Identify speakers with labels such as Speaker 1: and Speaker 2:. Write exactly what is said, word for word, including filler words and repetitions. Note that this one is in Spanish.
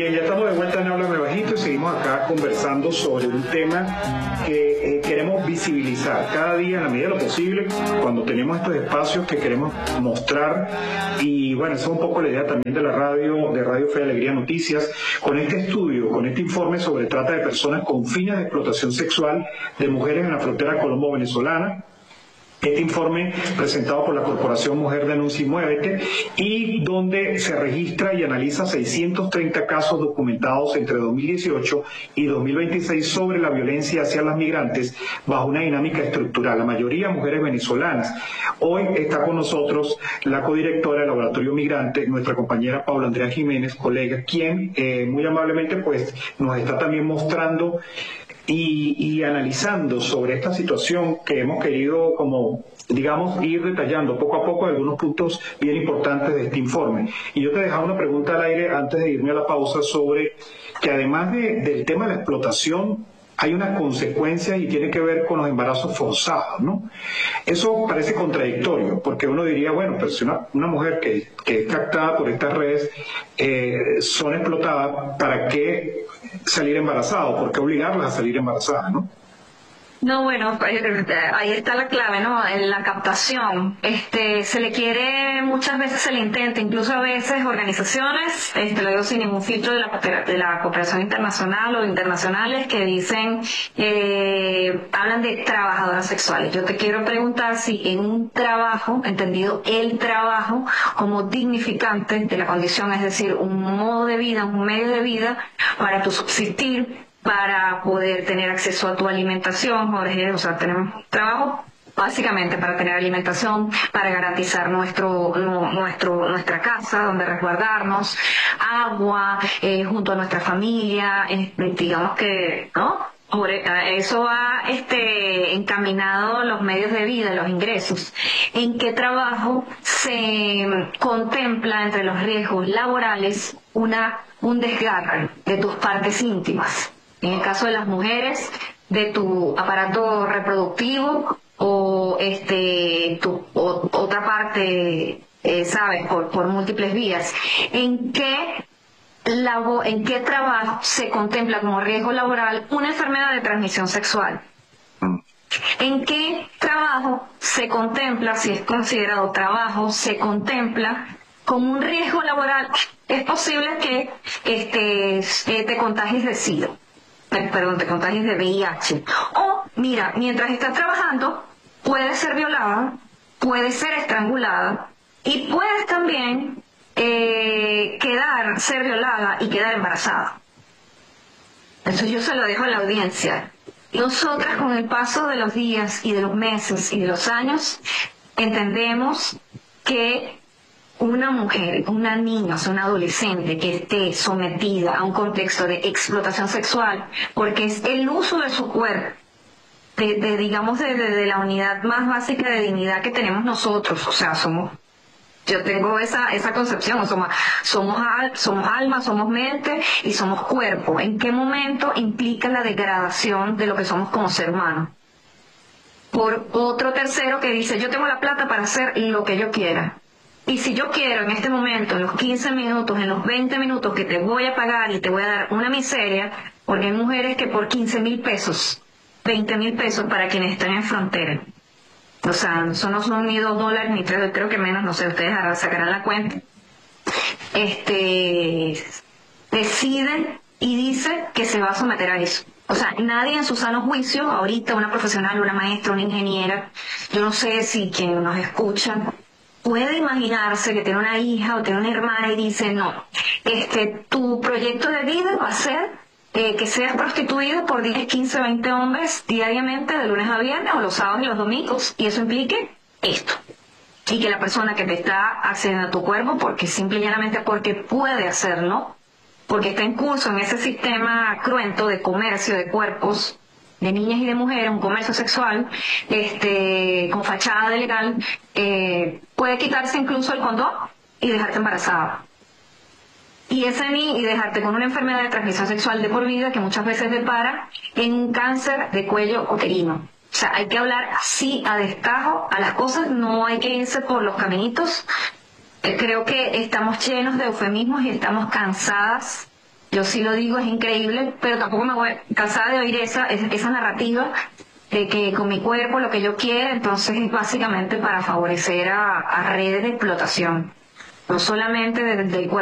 Speaker 1: Bien, ya estamos de vuelta en Háblame Bajito y seguimos acá conversando sobre un tema que eh, queremos visibilizar cada día en la medida de lo posible cuando tenemos estos espacios que queremos mostrar. Y bueno, esa es un poco la idea también de la radio, de Radio Fe y Alegría Noticias, con este estudio, con este informe sobre trata de personas con fines de explotación sexual de mujeres en la frontera colombo-venezolana. Este informe presentado por la Corporación Mujer Denuncia y Muévete, y donde se registra y analiza seiscientos treinta casos documentados entre dos mil dieciocho y dos mil veintiséis sobre la violencia hacia las migrantes bajo una dinámica estructural, la mayoría mujeres venezolanas. Hoy está con nosotros la codirectora del Laboratorio Migrante, nuestra compañera Paula Andrea Jiménez, colega, quien eh, muy amablemente pues nos está también mostrando Y, y analizando sobre esta situación que hemos querido, como digamos, ir detallando poco a poco algunos puntos bien importantes de este informe. Y yo te dejaba una pregunta al aire antes de irme a la pausa sobre que además de, del tema de la explotación, hay unas consecuencias y tiene que ver con los embarazos forzados, ¿no? Eso parece contradictorio, porque uno diría, bueno, pero si una, una mujer que, que es captada por estas redes eh, son explotadas, ¿para qué salir embarazado? ¿Por qué obligarlas a salir embarazadas, no?
Speaker 2: No, bueno, ahí está la clave, ¿no? En la captación. Este, se le quiere, muchas veces se le intenta, incluso a veces organizaciones, este, lo digo sin ningún filtro de la, de la cooperación internacional o internacionales, que dicen, eh, hablan de trabajadoras sexuales. Yo te quiero preguntar si en un trabajo, entendido el trabajo como dignificante de la condición, es decir, un modo de vida, un medio de vida para tu subsistir, para poder tener acceso a tu alimentación, Jorge, o sea, tenemos trabajo básicamente para tener alimentación, para garantizar nuestro, nuestro, nuestra casa, donde resguardarnos, agua, eh, junto a nuestra familia, eh, digamos que, ¿no? Por eso va este, encaminado los medios de vida, los ingresos. ¿En qué trabajo se contempla entre los riesgos laborales una, un desgarre de tus partes íntimas? En el caso de las mujeres, de tu aparato reproductivo o este tu o, otra parte, eh, sabes, por, por múltiples vías. ¿En qué labo, en qué trabajo se contempla como riesgo laboral una enfermedad de transmisión sexual? ¿En qué trabajo se contempla, si es considerado trabajo, se contempla como un riesgo laboral? Es posible que este, eh, te contagies de SIDA. Perdón, te contagies de V I H. O, mira, mientras estás trabajando, puedes ser violada, puedes ser estrangulada y puedes también eh, quedar, ser violada y quedar embarazada. Eso yo se lo dejo a la audiencia. Nosotras, con el paso de los días y de los meses y de los años, entendemos que una mujer, una niña, o sea, una adolescente que esté sometida a un contexto de explotación sexual, porque es el uso de su cuerpo, de, de digamos, de, de, de la unidad más básica de dignidad que tenemos nosotros, o sea, somos, yo tengo esa esa concepción, somos, somos, al, somos alma, somos mente y somos cuerpo. ¿En qué momento implica la degradación de lo que somos como ser humano? Por otro tercero que dice, yo tengo la plata para hacer lo que yo quiera. Y si yo quiero en este momento, en los quince minutos, en los veinte minutos que te voy a pagar y te voy a dar una miseria, porque hay mujeres que por quince mil pesos, veinte mil pesos para quienes están en frontera, o sea, eso no son ni dos dólares ni tres, creo que menos, no sé, ustedes sacarán la cuenta, este, deciden y dicen que se va a someter a eso. O sea, nadie en su sano juicio, ahorita una profesional, una maestra, una ingeniera, yo no sé si quien nos escucha puede imaginarse que tiene una hija o tiene una hermana y dice, no, este, tu proyecto de vida va a ser eh, que seas prostituido por diez, quince, veinte hombres diariamente, de lunes a viernes, o los sábados y los domingos, y eso implique esto. Y que la persona que te está accediendo a tu cuerpo, porque simple y llanamente porque puede hacerlo, porque está en curso en ese sistema cruento de comercio de cuerpos, de niñas y de mujeres, un comercio sexual, este, con fachada de legal, eh, puede quitarse incluso el condón y dejarte embarazada. Y ese ni y dejarte con una enfermedad de transmisión sexual de por vida que muchas veces depara en un cáncer de cuello uterino. O sea, hay que hablar así a destajo a las cosas, no hay que irse por los caminitos. Eh, creo que estamos llenos de eufemismos y estamos cansadas Yo sí lo digo, es increíble, pero tampoco me voy cansada de oír esa, esa narrativa de que con mi cuerpo lo que yo quiero, entonces es básicamente para favorecer a, a redes de explotación, no solamente del, del cuerpo